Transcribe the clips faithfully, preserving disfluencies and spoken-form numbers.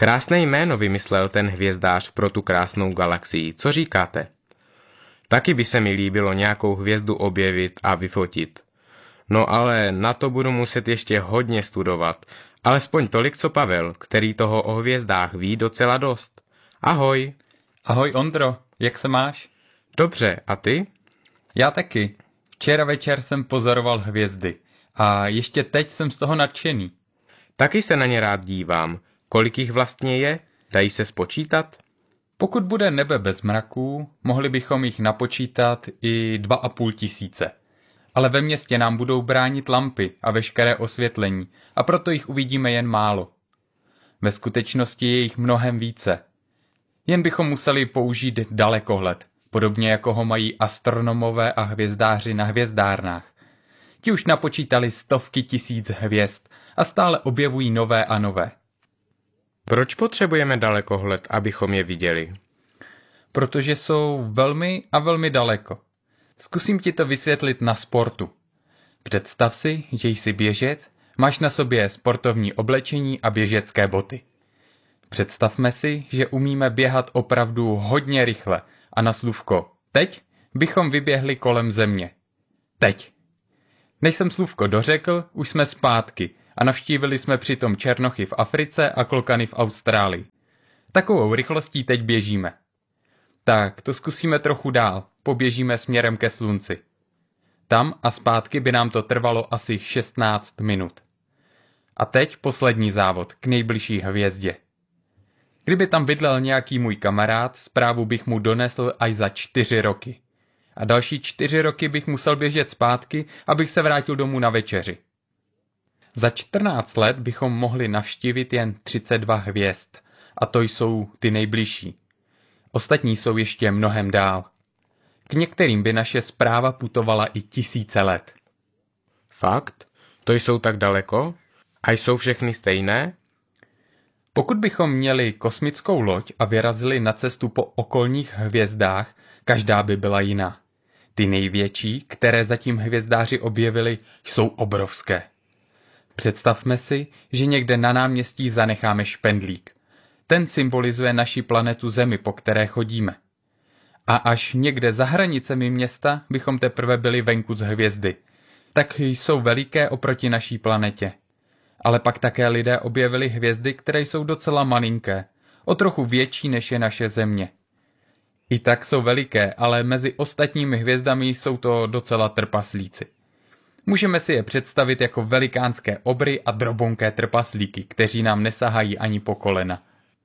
Krásné jméno vymyslel ten hvězdář pro tu krásnou galaxii. Co říkáte? Taky by se mi líbilo nějakou hvězdu objevit a vyfotit. No ale na to budu muset ještě hodně studovat. Alespoň tolik, co Pavel, který toho o hvězdách ví docela dost. Ahoj. Ahoj Ondro, jak se máš? Dobře, a ty? Já taky. Včera večer jsem pozoroval hvězdy a ještě teď jsem z toho nadšený. Taky se na ně rád dívám. Kolik jich vlastně je? Dají se spočítat? Pokud bude nebe bez mraků, mohli bychom jich napočítat i dva a půl tisíce. Ale ve městě nám budou bránit lampy a veškeré osvětlení a proto jich uvidíme jen málo. Ve skutečnosti je jich mnohem více. Jen bychom museli použít dalekohled, podobně jako ho mají astronomové a hvězdáři na hvězdárnách. Ti už napočítali stovky tisíc hvězd a stále objevují nové a nové. Proč potřebujeme dalekohled, abychom je viděli? Protože jsou velmi a velmi daleko. Zkusím ti to vysvětlit na sportu. Představ si, že jsi běžec, máš na sobě sportovní oblečení a běžecké boty. Představme si, že umíme běhat opravdu hodně rychle a na slůvko teď bychom vyběhli kolem země. Teď. Než jsem slůvko dořekl, už jsme zpátky a navštívili jsme přitom černochy v Africe a klokany v Austrálii. Takovou rychlostí teď běžíme. Tak, to zkusíme trochu dál, poběžíme směrem ke slunci. Tam a zpátky by nám to trvalo asi šestnáct minut. A teď poslední závod k nejbližší hvězdě. Kdyby tam bydlel nějaký můj kamarád, zprávu bych mu donesl až za čtyři roky. A další čtyři roky bych musel běžet zpátky, abych se vrátil domů na večeři. Za čtrnáct let bychom mohli navštívit jen třicet dva hvězd, a to jsou ty nejbližší. Ostatní jsou ještě mnohem dál. K některým by naše zpráva putovala i tisíce let. Fakt? To jsou tak daleko? A jsou všechny stejné? Pokud bychom měli kosmickou loď a vyrazili na cestu po okolních hvězdách, každá by byla jiná. Ty největší, které zatím hvězdáři objevili, jsou obrovské. Představme si, že někde na náměstí zanecháme špendlík. Ten symbolizuje naši planetu Zemi, po které chodíme. A až někde za hranicemi města bychom teprve byli venku z hvězdy. Tak jsou veliké oproti naší planetě. Ale pak také lidé objevili hvězdy, které jsou docela malinké, o trochu větší než je naše Země. I tak jsou veliké, ale mezi ostatními hvězdami jsou to docela trpaslíci. Můžeme si je představit jako velikánské obry a drobonké trpaslíky, kteří nám nesahají ani po kolena.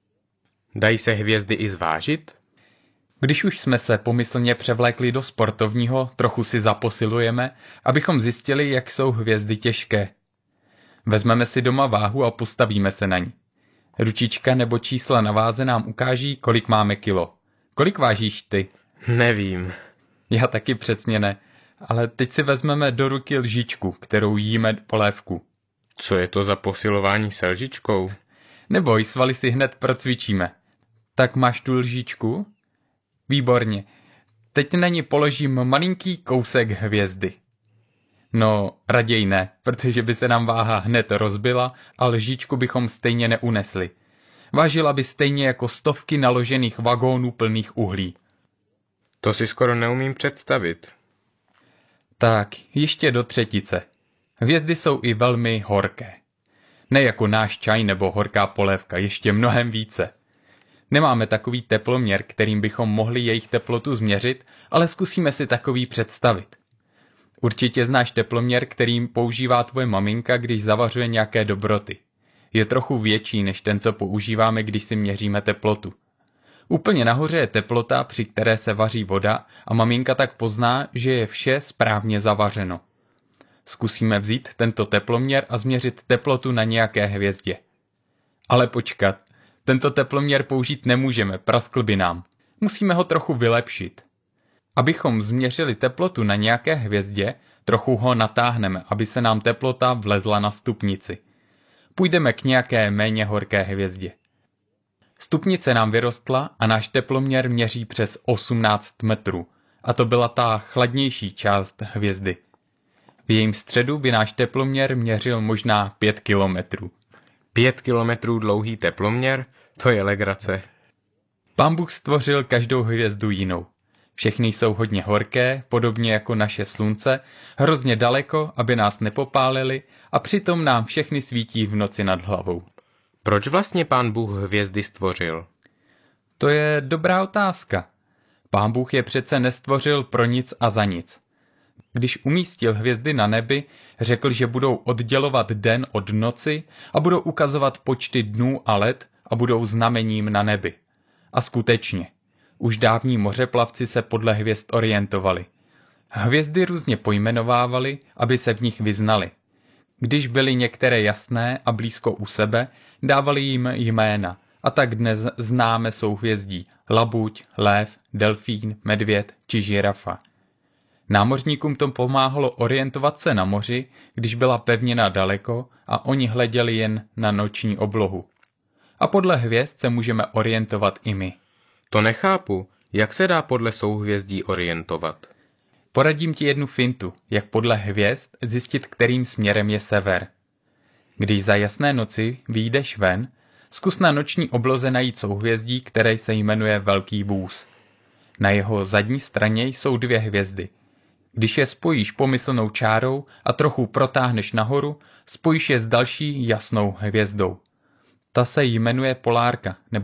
Dají se hvězdy i zvážit? Když už jsme se pomyslně převlékli do sportovního, trochu si zaposilujeme, abychom zjistili, jak jsou hvězdy těžké. Vezmeme si doma váhu a postavíme se na ní. Ručička nebo čísla na váze nám ukáží, kolik máme kilo. Kolik vážíš ty? Nevím. Já taky přesně ne, ale teď si vezmeme do ruky lžičku, kterou jíme polévku. Co je to za posilování se lžičkou? Neboj, svaly si hned procvičíme. Tak máš tu lžičku? Výborně. Teď na ní položím malinký kousek hvězdy. No, raději ne, protože by se nám váha hned rozbila a lžičku bychom stejně neunesli. Vážila by stejně jako stovky naložených vagónů plných uhlí. To si skoro neumím představit. Tak, ještě do třetice. Hvězdy jsou i velmi horké. Ne jako náš čaj nebo horká polévka, ještě mnohem více. Nemáme takový teploměr, kterým bychom mohli jejich teplotu změřit, ale zkusíme si takový představit. Určitě znáš teploměr, kterým používá tvoje maminka, když zavařuje nějaké dobroty. Je trochu větší než ten, co používáme, když si měříme teplotu. Úplně nahoře je teplota, při které se vaří voda a maminka tak pozná, že je vše správně zavařeno. Zkusíme vzít tento teploměr a změřit teplotu na nějaké hvězdě. Ale počkat, tento teploměr použít nemůžeme, praskl by nám. Musíme ho trochu vylepšit. Abychom změřili teplotu na nějaké hvězdě, trochu ho natáhneme, aby se nám teplota vlezla na stupnici. Půjdeme k nějaké méně horké hvězdě. Stupnice nám vyrostla a náš teploměr měří přes osmnáct metrů. A to byla ta chladnější část hvězdy. V jejím středu by náš teploměr měřil možná pět kilometrů. Pět kilometrů dlouhý teploměr? To je legrace. Pán Bůh stvořil každou hvězdu jinou. Všechny jsou hodně horké, podobně jako naše slunce, hrozně daleko, aby nás nepopálili, a přitom nám všechny svítí v noci nad hlavou. Proč vlastně Pán Bůh hvězdy stvořil? To je dobrá otázka. Pán Bůh je přece nestvořil pro nic a za nic. Když umístil hvězdy na nebi, řekl, že budou oddělovat den od noci a budou ukazovat počty dnů a let a budou znamením na nebi. A skutečně, už dávní mořeplavci se podle hvězd orientovali. Hvězdy různě pojmenovávali, aby se v nich vyznali. Když byly některé jasné a blízko u sebe, dávali jim jména. A tak dnes známe souhvězdí labuť, lev, delfín, medvěd či žirafa. Námořníkům to pomáhalo orientovat se na moři, když byla pevnina daleko a oni hleděli jen na noční oblohu. A podle hvězd se můžeme orientovat i my. To nechápu, jak se dá podle souhvězdí orientovat. Poradím ti jednu fintu, jak podle hvězd zjistit, kterým směrem je sever. Když za jasné noci vyjdeš ven, zkus na noční obloze najít souhvězdí, které se jmenuje Velký vůz. Na jeho zadní straně jsou dvě hvězdy. Když je spojíš pomyslnou čárou a trochu protáhneš nahoru, spojíš je s další jasnou hvězdou. Ta se jmenuje Polárka nebo